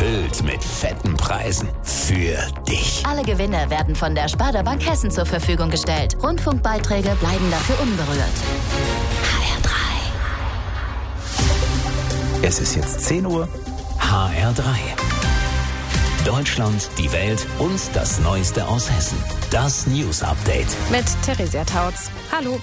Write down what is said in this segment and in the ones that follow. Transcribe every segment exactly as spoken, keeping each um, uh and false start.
gefüllt mit fetten Preisen. Für dich. Alle Gewinne werden von der Sparda Bank Hessen zur Verfügung gestellt. Rundfunkbeiträge bleiben dafür unberührt. H R drei. Es ist jetzt zehn Uhr. H R drei. Deutschland, die Welt und das Neueste aus Hessen. Das News Update. Mit Theresia Tautz. Hallo.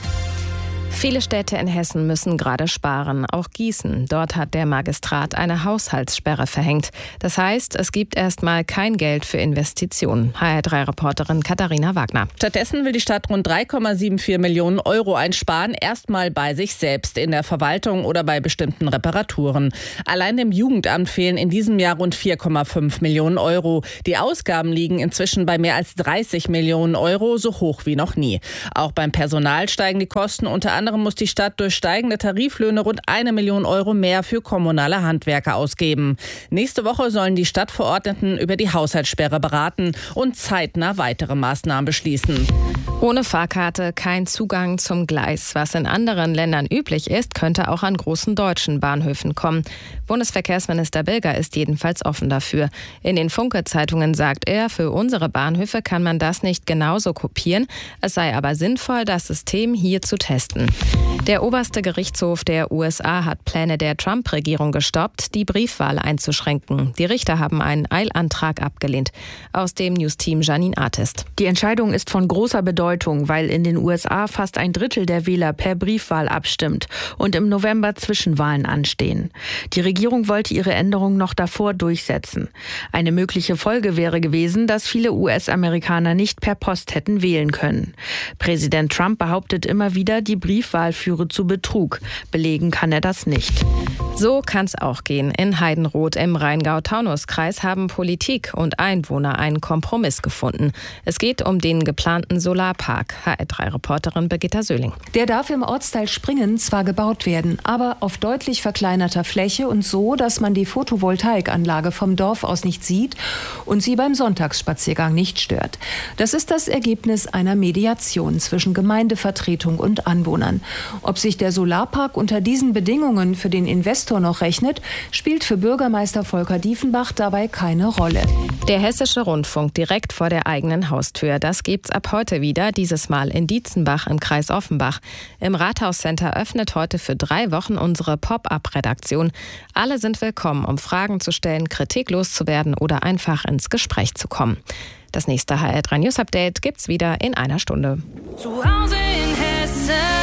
Viele Städte in Hessen müssen gerade sparen, auch Gießen. Dort hat der Magistrat eine Haushaltssperre verhängt. Das heißt, es gibt erstmal kein Geld für Investitionen. H R drei Reporterin Katharina Wagner. Stattdessen will die Stadt rund drei Komma vierundsiebzig Millionen Euro einsparen, erstmal bei sich selbst, in der Verwaltung oder bei bestimmten Reparaturen. Allein dem Jugendamt fehlen in diesem Jahr rund vier Komma fünf Millionen Euro. Die Ausgaben liegen inzwischen bei mehr als dreißig Millionen Euro, so hoch wie noch nie. Auch beim Personal steigen die Kosten. Unter anderem muss die Stadt durch steigende Tariflöhne rund eine Million Euro mehr für kommunale Handwerker ausgeben. Nächste Woche sollen die Stadtverordneten über die Haushaltssperre beraten und zeitnah weitere Maßnahmen beschließen. Ohne Fahrkarte kein Zugang zum Gleis. Was in anderen Ländern üblich ist, könnte auch an großen deutschen Bahnhöfen kommen. Bundesverkehrsminister Bilger ist jedenfalls offen dafür. In den Funke-Zeitungen sagt er, für unsere Bahnhöfe kann man das nicht genauso kopieren. Es sei aber sinnvoll, das System hier zu testen. Der oberste Gerichtshof der U S A hat Pläne der Trump-Regierung gestoppt, die Briefwahl einzuschränken. Die Richter haben einen Eilantrag abgelehnt. Aus dem Newsteam Janine Artist. Die Entscheidung ist von großer Bedeutung, weil in den U S A fast ein Drittel der Wähler per Briefwahl abstimmt und im November Zwischenwahlen anstehen. Die Regierung wollte ihre Änderung noch davor durchsetzen. Eine mögliche Folge wäre gewesen, dass viele U S-Amerikaner nicht per Post hätten wählen können. Präsident Trump behauptet immer wieder, die Briefwahl führe zu Betrug. Belegen kann er das nicht. So kann es auch gehen. In Heidenroth im Rheingau-Taunus-Kreis haben Politik und Einwohner einen Kompromiss gefunden. Es geht um den geplanten Solarpark. H R drei Reporterin Birgitta Söhling. Der darf im Ortsteil Springen zwar gebaut werden, aber auf deutlich verkleinerter Fläche und so, dass man die Photovoltaikanlage vom Dorf aus nicht sieht und sie beim Sonntagsspaziergang nicht stört. Das ist das Ergebnis einer Mediation zwischen Gemeindevertretung und Anwohnern. Ob sich der Solarpark unter diesen Bedingungen für den Investor noch rechnet, spielt für Bürgermeister Volker Diefenbach dabei keine Rolle. Der Hessische Rundfunk direkt vor der eigenen Haustür. Das gibt's ab heute wieder, dieses Mal in Dietzenbach im Kreis Offenbach. Im Rathauscenter öffnet heute für drei Wochen unsere Pop-up-Redaktion. Alle sind willkommen, um Fragen zu stellen, Kritik loszuwerden oder einfach ins Gespräch zu kommen. Das nächste H R drei News Update gibt's wieder in einer Stunde. Zu Hause in Hessen.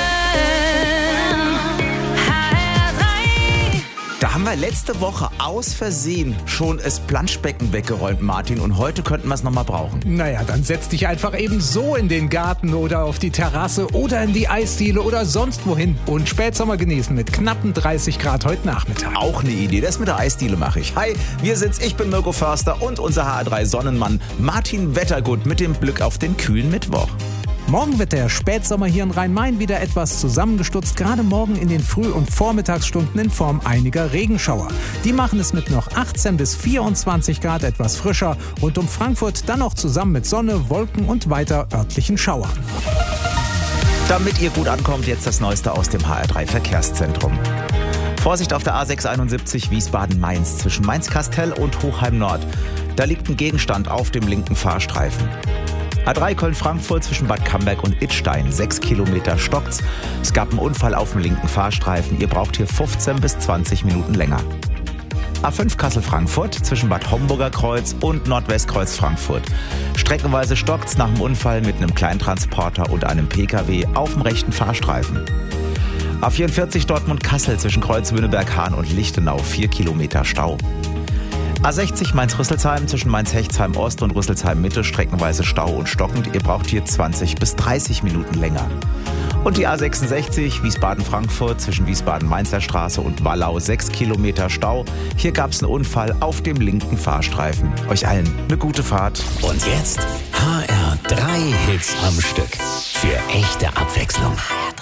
Da haben wir letzte Woche aus Versehen schon das Planschbecken weggeräumt, Martin. Und heute könnten wir es nochmal brauchen. Naja, dann setz dich einfach eben so in den Garten oder auf die Terrasse oder in die Eisdiele oder sonst wohin. Und Spätsommer genießen mit knappen dreißig Grad heute Nachmittag. Auch eine Idee. Das mit der Eisdiele mache ich. Hi, wir sind's. Ich bin Mirko Förster und unser H R drei Sonnenmann Martin Wettergut mit dem Blick auf den kühlen Mittwoch. Morgen wird der Spätsommer hier in Rhein-Main wieder etwas zusammengestutzt, gerade morgen in den Früh- und Vormittagsstunden in Form einiger Regenschauer. Die machen es mit noch achtzehn bis vierundzwanzig Grad etwas frischer und um Frankfurt dann noch zusammen mit Sonne, Wolken und weiter örtlichen Schauern. Damit ihr gut ankommt, jetzt das Neueste aus dem H R drei Verkehrszentrum. Vorsicht auf der A sechs einundsiebzig Wiesbaden-Mainz zwischen Mainz-Kastel und Hochheim-Nord. Da liegt ein Gegenstand auf dem linken Fahrstreifen. A drei Köln-Frankfurt zwischen Bad Camberg und Idstein. Sechs Kilometer stockt's. Es gab einen Unfall auf dem linken Fahrstreifen. Ihr braucht hier fünfzehn bis zwanzig Minuten länger. A fünf Kassel-Frankfurt zwischen Bad Homburger Kreuz und Nordwestkreuz Frankfurt. Streckenweise stockt's nach dem Unfall mit einem Kleintransporter und einem Pkw auf dem rechten Fahrstreifen. A vierundvierzig Dortmund-Kassel zwischen Kreuz-Wüneberg-Hahn und Lichtenau. Vier Kilometer Stau. A sechzig Mainz-Rüsselsheim zwischen Mainz-Hechtsheim-Ost und Rüsselsheim-Mitte streckenweise Stau und stockend. Ihr braucht hier zwanzig bis dreißig Minuten länger. Und die A sechsundsechzig Wiesbaden-Frankfurt zwischen Wiesbaden-Mainzer Straße und Wallau. Sechs Kilometer Stau. Hier gab es einen Unfall auf dem linken Fahrstreifen. Euch allen eine gute Fahrt. Und jetzt H R drei Hits am Stück. Für echte Abwechslung.